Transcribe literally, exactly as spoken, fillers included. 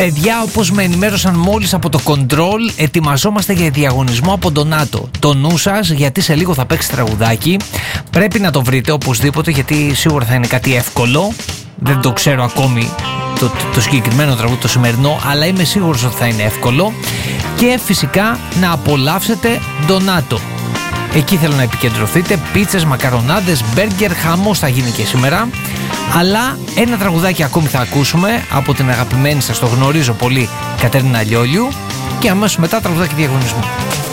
Παιδιά, όπως με ενημέρωσαν μόλις από το Control, ετοιμαζόμαστε για διαγωνισμό από τον ΝΑΤΟ. Το νου σας, γιατί σε λίγο θα παίξει τραγουδάκι. Πρέπει να το βρείτε οπωσδήποτε, γιατί σίγουρα θα είναι κάτι εύκολο. Δεν το ξέρω ακόμη το, το, το συγκεκριμένο τραγούδι το σημερινό, αλλά είμαι σίγουρος ότι θα είναι εύκολο. Και φυσικά να απολαύσετε τον ΝΑΤΟ. Εκεί θέλω να επικεντρωθείτε. Πίτσες, μακαρονάδες, μπέργκερ, χαμός θα γίνει και σήμερα. Αλλά ένα τραγουδάκι ακόμη θα ακούσουμε από την αγαπημένη σας, το γνωρίζω πολύ, Κατερίνα Λιόλιου. Και αμέσως μετά τραγουδάκι διαγωνισμού.